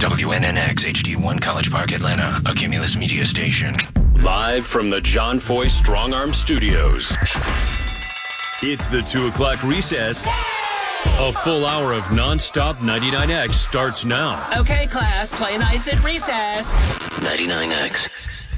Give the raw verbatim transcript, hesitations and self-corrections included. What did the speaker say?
W N N X H D one College Park, Atlanta, a Cumulus media station. Live from the John Foy Strong Arm Studios. It's the two o'clock recess. A full hour of nonstop ninety-nine X starts now. Okay, class, play nice at recess. ninety-nine X.